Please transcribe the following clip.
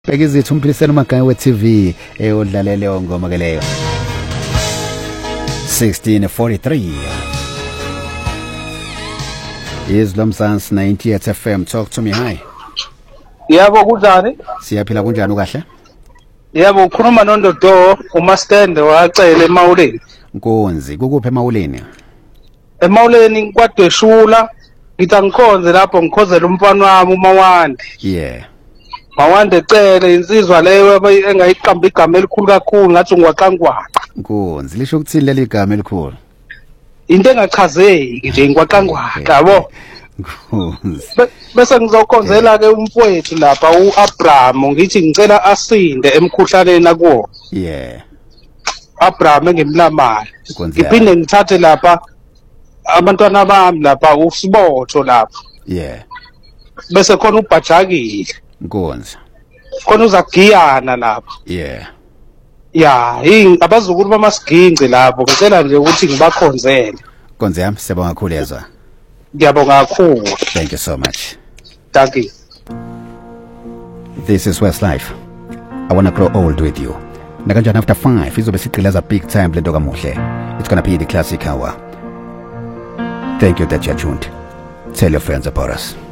Bheka izithu umphiliseni uMagaya we-TV odlalele ngoma ke leyo 1643 is Lomzansi 90 FM. Talk to me. Hi. Yebo kunjani? Siyaphila kunjani kahle? Yebo ukhuluma noNdodo uMastende wacela eMawuleni. Nkonzi kukuphi eMawuleni? EMawuleni kwadeshula ngithi angikhonze lapho ngikhozela umfana wami uMawande. Yeah. Mawande ecele insizwa leyo engayiqamba igama elikhulu kakhulu ngathi ngwaqangwaqa. Nkonzi lisho ukuthini leli gama elikhulu? Into engachazeki nje ngwaqangwaqa yabo. Nkonzi. Bese ngizokhonzela ke umfowethu lapha uAbraham ngithi ngicela asinde emkhuhlaneni akuwo. Yeah. Abraham engimlamali. Nkonzi. Ngiphinde ngithathe lapha abantwana bami lapha usibotho lapha. Yeah. Bese khona uBhajakile. Nkonzi. Khona uzagiyana lapha. Yeah. Ya, abazukulu bamaSiginci lapho ngicela nje ukuthi ngibakhonzele. Nkonzi yami siyabonga kakhulu yezwa. Ngiyabonga kakhulu. Thank you so much. Thank you. This is Westlife. I want to grow old with you. Nakanjani after 5 izobe siqhileza big time lento kamuhle. It's going to be the classic hour. Thank you that you're tuned. Tell your friends about us.